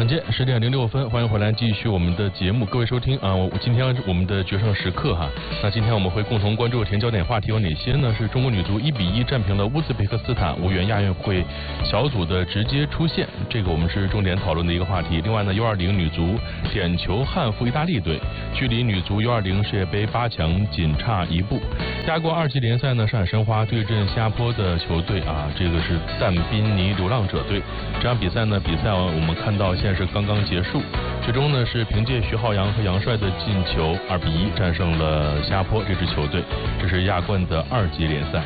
晚间10:06，欢迎回来继续我们的节目，各位收听啊，今天我们的决胜时刻哈，那今天我们会共同关注甜焦点话题有哪些呢？是中国女足1-1战平了乌兹别克斯坦，无缘亚运会小组的直接出线，这个我们是重点讨论的一个话题。另外呢，U20女足点球憾负意大利队，距离女足U20世界杯8强仅差1步。亚冠2级联赛呢，上海申花对阵新加坡的球队啊，这个是但宾尼流浪者队。这场比赛我们看到现在是刚刚结束，最终呢是凭借徐浩洋和杨帅的进球2-1战胜了新加坡这支球队，这是亚冠的2级联赛。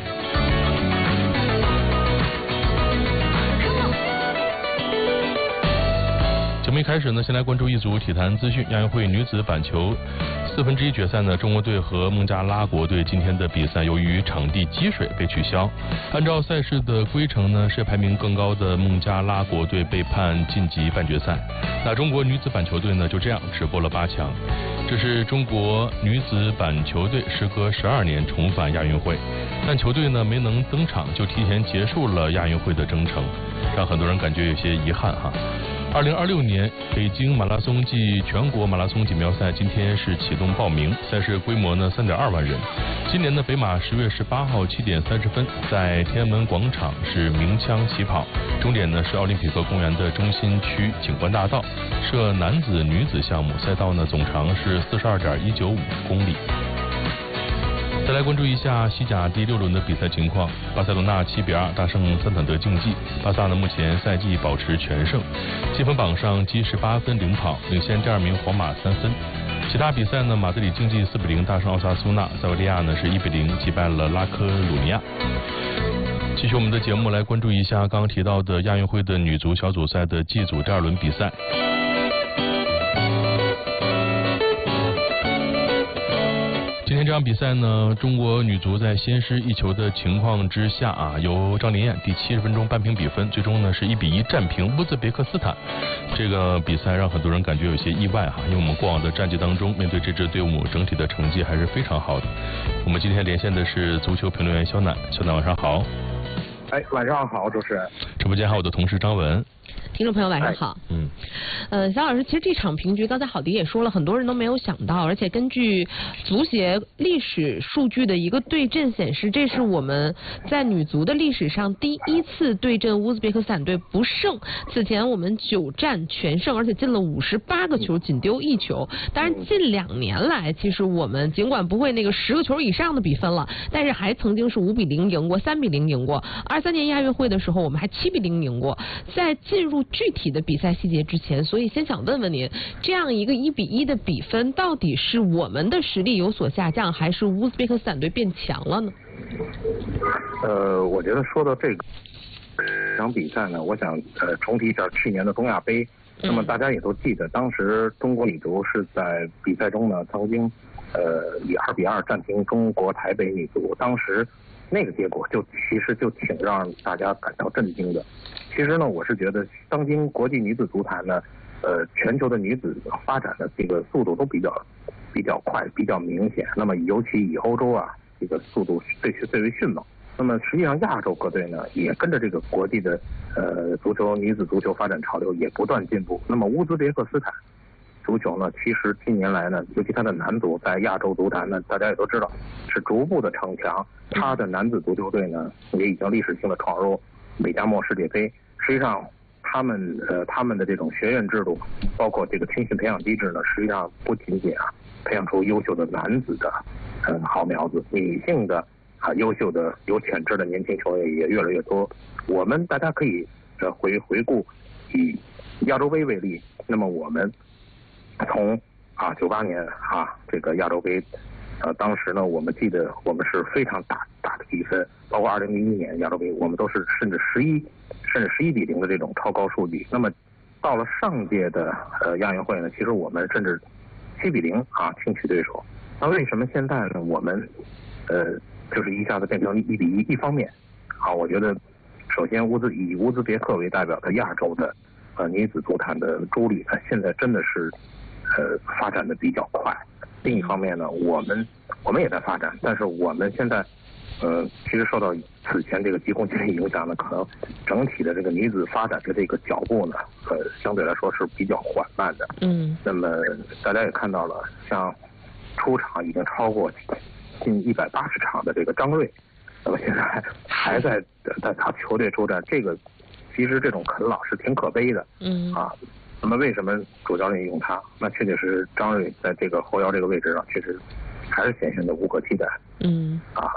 节目一开始呢，先来关注一组体坛资讯。亚运会女子板球1/4决赛呢，中国队和孟加拉国队今天的比赛由于场地积水被取消。按照赛事的规程呢，世界排名更高的孟加拉国队被判晋级半决赛。那中国女子板球队呢，就这样止步了8强。这是中国女子板球队时隔12年重返亚运会，但球队呢没能登场，就提前结束了亚运会的征程，让很多人感觉有些遗憾哈。2026年北京马拉松暨全国马拉松锦标赛今天是启动报名，赛事规模呢3.2万人。今年的北马10月18号7点30分在天安门广场是鸣枪起跑，终点呢是奥林匹克公园的中心区景观大道，设男子女子项目，赛道呢总长是42.195公里。再来关注一下西甲第6轮的比赛情况，巴塞罗那7-2大胜桑坦德竞技，巴萨呢目前赛季保持全胜，积分榜上积18分领跑，领先第2名皇马3分。其他比赛呢，马德里竞技4-0大胜奥萨苏纳，塞维利亚呢是1-0击败了拉科鲁尼亚。继续我们的节目，来关注一下刚刚提到的亚运会的女足小组赛的 G 组第2轮比赛。今天这场比赛呢，中国女足在先失1球的情况之下啊，由张琳艳第70分钟扳平比分，最终呢是1-1战平乌兹别克斯坦。这个比赛让很多人感觉有些意外哈，因为我们过往的战绩当中，面对这支队伍整体的成绩还是非常好的。我们今天连线的是足球评论员肖楠，肖楠晚上好。 晚上好，主持人。 直播间还有我的同事张文。 听众朋友晚上好。肖老师，其实这场平局刚才郝迪也说了，很多人都没有想到，而且根据足协历史数据的一个对阵显示，这是我们在女足的历史上第1次对阵乌兹别克斯坦队不胜。此前我们9战全胜，而且进了58个球，仅丢1球。当然近2年来，其实我们尽管不会那个10个球以上的比分了，但是还曾经是5-0赢过，3-0赢过。23年亚运会的时候，我们还7-0赢过。在进入具体的比赛细节之前，所以先想问问您，这样一个1-1的比分，到底是我们的实力有所下降，还是乌兹别克斯坦队变强了呢？ 我觉得说到这场比赛呢，我想重提一下去年的东亚杯。那么大家也都记得，当时中国女足是在比赛中呢，曾经以2-2战平中国台北女足，当时那个结果其实挺让大家感到震惊的。其实呢，我是觉得当今国际女子足坛呢，全球的女子发展的这个速度都比较快，比较明显。那么尤其以欧洲啊，这个速度最为迅猛。那么实际上亚洲各队呢，也跟着这个国际的女子足球发展潮流也不断进步。那么乌兹别克斯坦足球呢，其实近年来呢，尤其它的男足在亚洲足坛呢，大家也都知道是逐步的逞强。他的男子足球队呢，也已经历史性的闯入美加墨世界杯。实际上，他们的这种学院制度，包括这个青训培养机制呢，实际上不仅仅培养出优秀的男子的好苗子，女性的优秀的有潜质的年轻球员也越来越多。我们大家可以回顾以亚洲杯为例，那么我们从98年这个亚洲杯，当时呢，我们记得我们是非常大的比分，包括2001年亚洲杯，我们都是甚至11-0的这种超高数据。那么到了上届的亚运会呢，其实我们甚至7-0轻取对手。那为什么现在呢，我们就是一下子变成1-1？一方面我觉得首先以乌兹别克为代表的亚洲的女子足坛的珠旅呢，现在真的是发展的比较快。另一方面呢，我们也在发展，但是我们现在其实受到此前这个急功近利影响呢，可能整体的这个女子发展的这个脚步呢，相对来说是比较缓慢的。那么大家也看到了，像出场已经超过近180场的这个张睿，那么现在还在他球队出战，这个其实这种啃老是挺可悲的。那么为什么主教练用他？那确实张睿在这个后腰这个位置上，确实还是显现的无可替代。